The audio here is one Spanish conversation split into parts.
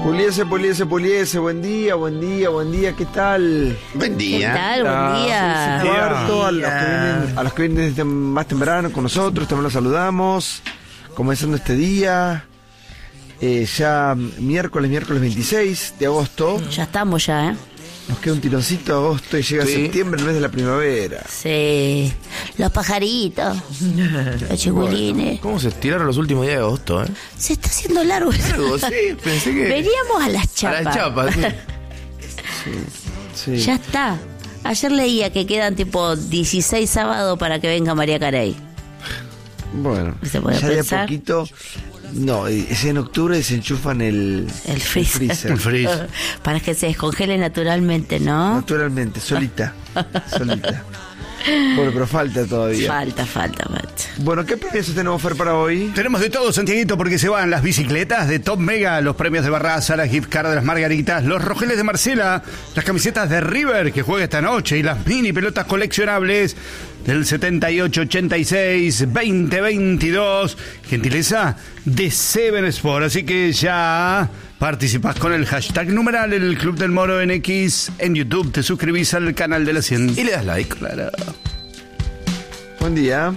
Puliese, buen día, ¿qué tal? Buen día. ¿Qué tal? Buen día. Cuarto, a los que vienen desde más temprano con nosotros, también los saludamos, comenzando este día, ya miércoles 26 de agosto. Ya estamos ya, Nos queda un tironcito de agosto y llega septiembre, el mes de la primavera. Sí. Los pajaritos, los chihuilines. ¿Cómo se estiraron los últimos días de agosto, Se está haciendo largo. Largo, sí, pensé que... Veníamos a las chapas. A las chapas, Sí. Ya está. Ayer leía que quedan tipo 16 sábados para que venga María Carey. Bueno, ¿Se puede ya de a pensar? poquito. No, es en octubre desenchufan el freezer. El freezer. Para que se descongele naturalmente, ¿no? Naturalmente, solita. Bueno, pero falta todavía. Falta. Bueno, ¿qué premios tenemos, Fer, para hoy? Tenemos de todo, Santiaguito, porque se van las bicicletas de Top Mega, los premios de Barraza, la gift card de las Margaritas, los rojeles de Marcela, las camisetas de River que juega esta noche y las mini pelotas coleccionables del 78-86-2022, gentileza de Seven Sport. Así que ya participás con el hashtag numeral el Club del Moro en X, en YouTube, te suscribís al canal de la 100 y le das like, claro. Buen día.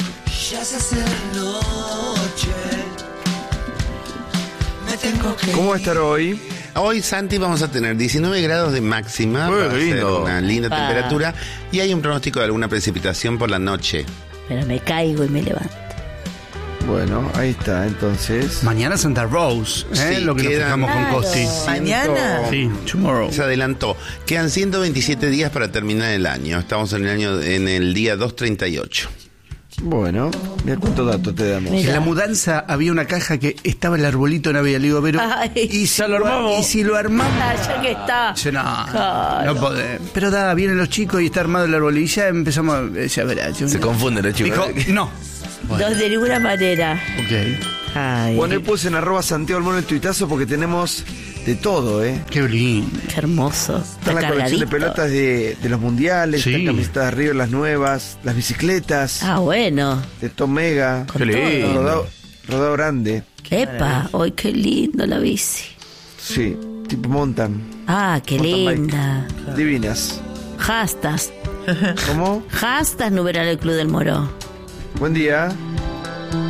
¿Cómo va a estar hoy? Hoy, Santi, vamos a tener 19 grados de máxima. Uy, va a ser lindo. una linda temperatura. Y hay un pronóstico de alguna precipitación por la noche. Pero me caigo y me levanto. Bueno, ahí está, entonces. Mañana Santa Rose, Sí, lo que nos quedan- fijamos con Claro. Costi. ¿Mañana? Sí, tomorrow. Se adelantó. Quedan 127 días para terminar el año. Estamos en el día 238. Bueno, mira cuántos datos te damos. Mira. En la mudanza había una caja que estaba el arbolito en Navidad. Le digo, pero. Ay. ¿Y si lo armamos? ¿Y si lo armamos? Ya que está. Dice, no, Claro. no podemos. Pero vienen los chicos y está armado el árbol. Y ya empezamos a. Ya verás. Se confunden los chicos. Dijo, no. Dos de ninguna manera. Ok. Ay, Bueno, hoy puse en @Santiago Almono el tuitazo porque tenemos de todo, Qué lindo. qué hermoso. Está Está la colección de cargadito. pelotas de los mundiales, Sí. están camisetas de River, las nuevas, las bicicletas Ah, bueno. de Tom Mega, Con Qué lindo. todo. rodado grande, Epa, hoy qué lindo la bici. sí, tipo mountain, Ah, qué Mountain bike. linda. divinas. Hastas. ¿Cómo? Hastas numeral el Club del Moro. Buen día.